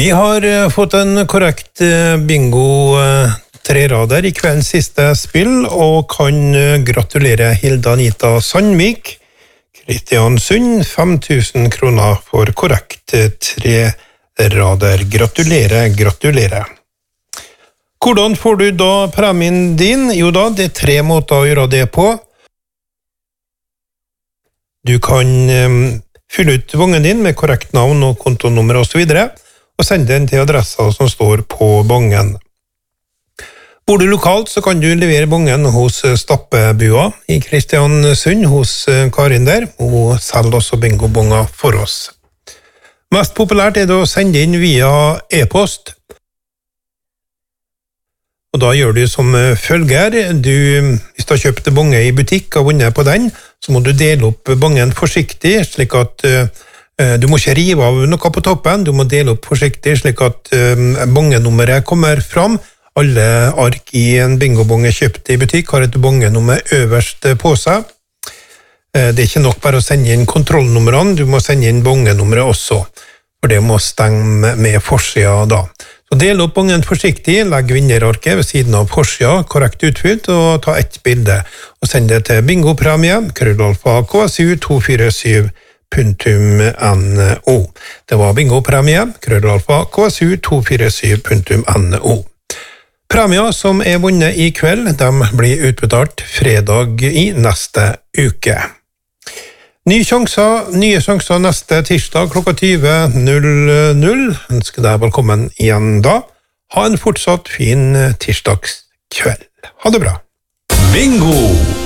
Vi har fått en korrekt bingo trerader i kveldens siste spill, og kan gratulere Hilda Anita Sandvik, Kristiansund, 5000 kroner for korrekt trerader. Gratulerer. Hvordan får du da premien din? Jo da, det 3 måter å gjøre det på. Du kan fylle ut bongen din med korrekt navn og kontonummer og så videre, og sende den til adressa som står på bongen. Bor du lokalt, så kan du levere bongen hos Stappebua i Kristiansund, hos Karin der, og selger også bingobonger for oss. Mest populært det å sende inn via e-post. Og da gjør du som følger. Hvis du har kjøpt bonge i butikk og vunnet på den, så må du dele opp bongen forsiktig, slik at du må ikke rive av noe på toppen, du må dele opp forsiktig, slik at bongenummeret kommer fram. Alle ark i en bingobonge kjøpt i butikk har et bongenummer øverst på seg. Det er ikke nok bare å sende inn kontrollnumrene, du må sende inn bongenummeret også, for det må stenge med forsida da. Så del opp bongen forsiktig, legg vinnerarket ved siden av forsida, korrekt utfylt, og ta ett bilde, og send det til bingopremie, @ksu247.no. Det var bingopremie, @ksu247.no. Premier som vunnet i kveld, de blir utbetalt fredag i neste uke. Nye sjanser neste tirsdag klokka 20.00. Ønsker deg velkommen igjen da. Ha en fortsatt fin tirsdagskveld. Ha det bra. Bingo!